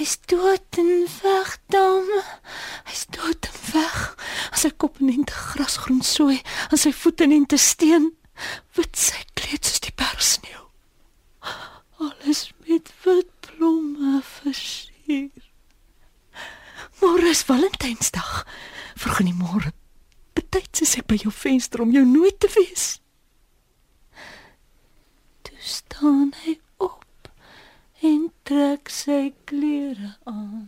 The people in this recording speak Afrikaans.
Hy's dood en weg, dame. Hy's dood en weg. As sy kop in te grasgroen sooi, aan sy voete in te steen. Wit sy kleed soos die bergsneeu. Alles met wit blomme versier. Môre is Valentynsdag. Vroeg in die môre. Betyds is ek by jou venster om jou nooit te wees. Toe staan hy op en trek sy klere aan.